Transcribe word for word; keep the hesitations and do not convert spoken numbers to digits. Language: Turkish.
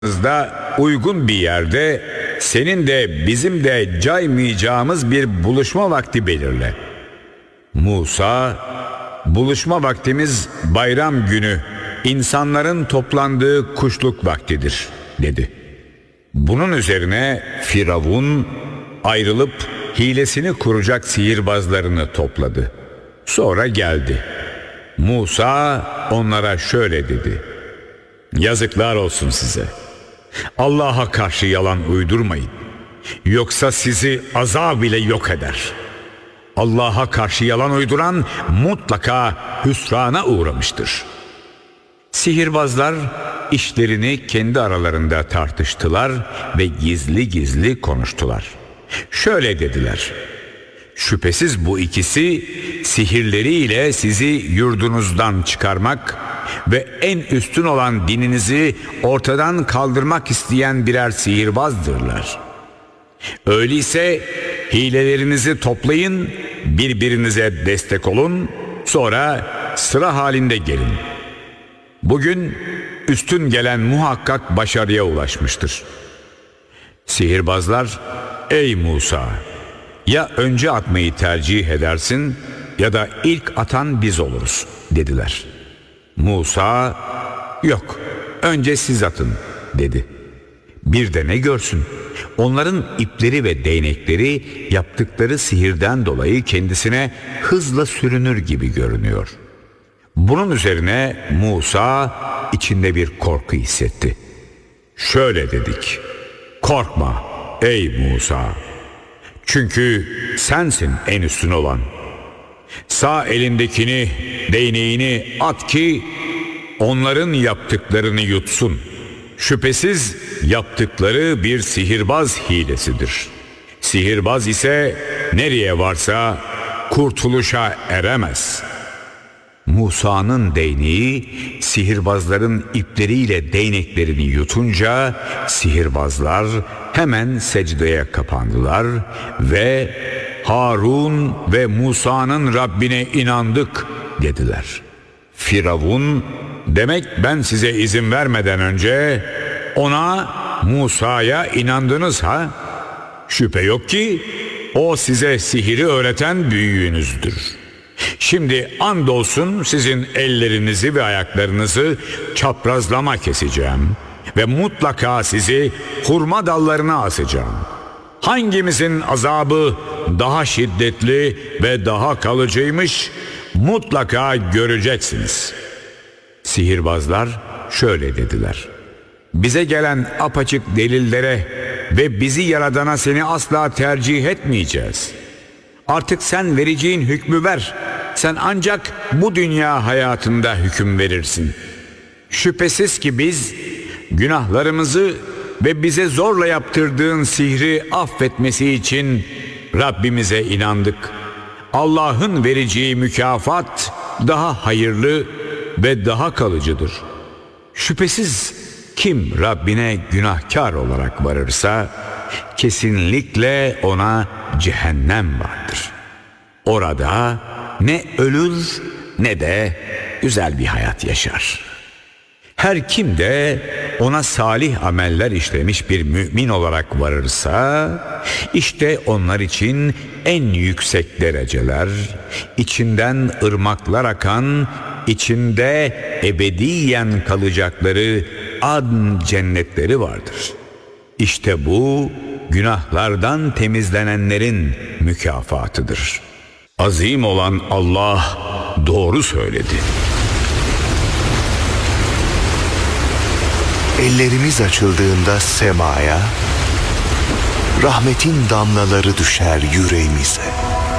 da uygun bir yerde senin de bizim de caymayacağımız bir buluşma vakti belirle. Musa, buluşma vaktimiz bayram günü, insanların toplandığı kuşluk vaktidir dedi. Bunun üzerine Firavun ayrılıp hilesini kuracak sihirbazlarını topladı. Sonra geldi. Musa onlara şöyle dedi: yazıklar olsun size. Allah'a karşı yalan uydurmayın. Yoksa sizi azab ile yok eder. Allah'a karşı yalan uyduran mutlaka hüsrana uğramıştır. Sihirbazlar işlerini kendi aralarında tartıştılar ve gizli gizli konuştular. Şöyle dediler: şüphesiz bu ikisi sihirleriyle sizi yurdunuzdan çıkarmak ve en üstün olan dininizi ortadan kaldırmak isteyen birer sihirbazdırlar. Öyleyse hilelerinizi toplayın, birbirinize destek olun, sonra sıra halinde gelin. Bugün üstün gelen muhakkak başarıya ulaşmıştır. Sihirbazlar, ey Musa, ya önce atmayı tercih edersin ya da ilk atan biz oluruz dediler. Musa, yok, önce siz atın dedi. Bir de ne görsün, onların ipleri ve değnekleri yaptıkları sihirden dolayı kendisine hızla sürünür gibi görünüyor. Bunun üzerine Musa içinde bir korku hissetti. Şöyle dedik: korkma ey Musa, çünkü sensin en üstün olan. Sağ elindekini, değneğini at ki onların yaptıklarını yutsun. Şüphesiz yaptıkları bir sihirbaz hilesidir. Sihirbaz ise nereye varsa kurtuluşa eremez. Musa'nın değneği sihirbazların ipleriyle değneklerini yutunca sihirbazlar hemen secdeye kapandılar ve Harun ve Musa'nın Rabbine inandık dediler. Firavun, demek ben size izin vermeden önce ona, Musa'ya inandınız ha? Şüphe yok ki o size sihiri öğreten büyüğünüzdür. Şimdi andolsun sizin ellerinizi ve ayaklarınızı çaprazlama keseceğim ve mutlaka sizi hurma dallarına asacağım. Hangimizin azabı daha şiddetli ve daha kalıcıymış mutlaka göreceksiniz. Sihirbazlar şöyle dediler: bize gelen apaçık delillere ve bizi yaradana seni asla tercih etmeyeceğiz. Artık sen vereceğin hükmü ver. Sen ancak bu dünya hayatında hüküm verirsin. Şüphesiz ki biz günahlarımızı ve bize zorla yaptırdığın sihri affetmesi için Rabbimize inandık. Allah'ın vereceği mükafat daha hayırlı ve daha kalıcıdır. Şüphesiz kim Rabbine günahkar olarak varırsa kesinlikle ona cehennem vardır. Orada ne ölür ne de güzel bir hayat yaşar. Her kim de ona salih ameller işlemiş bir mümin olarak varırsa işte onlar için en yüksek dereceler, içinden ırmaklar akan, içinde ebediyen kalacakları adn cennetleri vardır. İşte bu günahlardan temizlenenlerin mükafatıdır. Azim olan Allah doğru söyledi. Ellerimiz açıldığında semaya, rahmetin damlaları düşer yüreğimize.